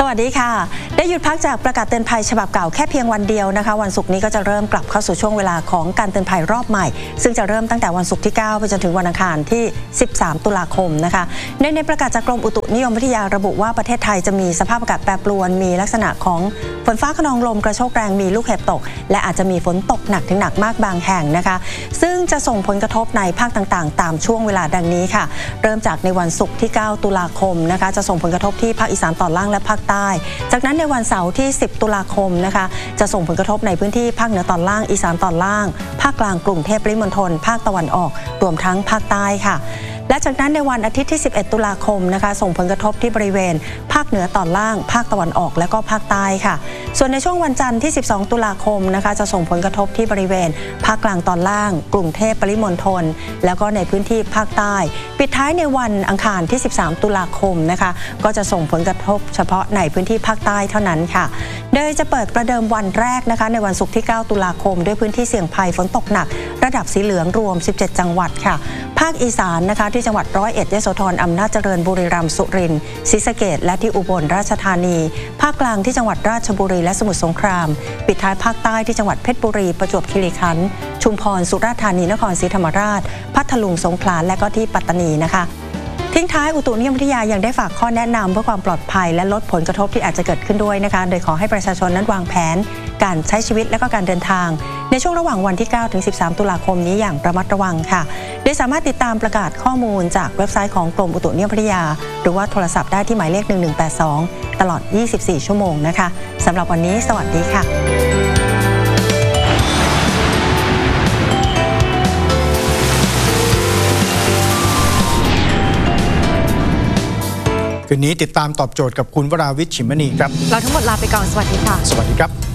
วัสดีค่ะได้หยุดพักจากประกาศเตือนภัยฉบับเก่าแค่เพียงวันเดียวนะคะวันศุกร์นี้ก็จะเริ่มกลับเข้าสู่ช่วงเวลาของการเตือนภัยรอบใหม่ซึ่งจะเริ่มตั้งแต่วันศุกร์ที่9ไปจนถึงวันอังคารที่13ตุลาคมนะคะในประกาศจากกรมอุตุนิยมวิทยาระบุว่าประเทศไทยจะมีสภาพอากาศแปรปรวนมีลักษณะของฝนฟ้าคะนองลมกระโชกแรงมีลูกเห็บตกและอาจจะมีฝนตกหนักถึงหนักมากบางแห่งนะคะซึ่งจะส่งผลกระทบในภาคต่างๆตามช่วงเวลาดังนี้ค่ะเริ่มจากในวันศุกร์ที่9ตุลาคมนะคะจะส่งผลกระทบที่ภาคอีสานตอนล่างและภาคใต้จากนั้นในวันเสาร์ที่10ตุลาคมนะคะจะส่งผลกระทบในพื้นที่ภาคเหนือตอนล่างอีสานตอนล่างภาคกลางกรุงเทพปริมณฑลภาคตะวันออกรวมทั้งภาคใต้ค่ะและจากนั้นในวันอาทิตย์ที่11ตุลาคมนะคะส่งผลกระทบที่บริเวณภาคเหนือตอนล่างภาคตะวันออกและก็ภาคใต้ค่ะส่วนในช่วงวันจันทร์ที่12ตุลาคมนะคะจะส่งผลกระทบที่บริเวณภาคกลางตอนล่างกรุงเทพปริมณฑลแล้วก็ในพื้นที่ภาคใต้ปิดท้ายในวันอังคารที่13ตุลาคมนะคะก็จะส่งผลกระทบเฉพาะในพื้นที่ภาคใต้เท่านั้นค่ะโดยจะเปิดประเดิมวันแรกนะคะในวันศุกร์ที่9ตุลาคมด้วยพื้นที่เสี่ยงภัยฝนตกหนักระดับสีเหลืองรวม17จังหวัดค่ะภาคอีสานนะคะที่จังหวัดร้อยเอ็ดยโสธรอำนาจเจริญบุรีรัมย์สุรินทร์ศรีสะเกษและที่อุบลราชธานีภาคกลางที่จังหวัดราชบุรีและสมุทรสงครามปิดท้ายภาคใต้ที่จังหวัดเพชรบุรีประจวบคีรีขันธ์ชุมพรสุราษฎร์ธานีนครศรีธรรมราชพัทลุงสงขลาและก็ที่ปัตตานีนะคะทิ้งท้ายอุตุนิยมวิทยายังได้ฝากข้อแนะนำเพื่อความปลอดภัยและลดผลกระทบที่อาจจะเกิดขึ้นด้วยนะคะโดยขอให้ประชาชนนั้นวางแผนการใช้ชีวิตและก็การเดินทางในช่วงระหว่างวันที่9ถึง13ตุลาคมนี้อย่างระมัดระวังค่ะโดยสามารถติดตามประกาศข้อมูลจากเว็บไซต์ของกรมอุตุนิยมวิทยาหรือว่าโทรศัพท์ได้ที่หมายเลข1182ตลอด24ชั่วโมงนะคะสำหรับวันนี้สวัสดีค่ะคืนนี้ติดตามตอบโจทย์กับคุณวราวิช ฉิมมณีครับเราทั้งหมดลาไปก่อนสวัสดีค่ะสวัสดีครับ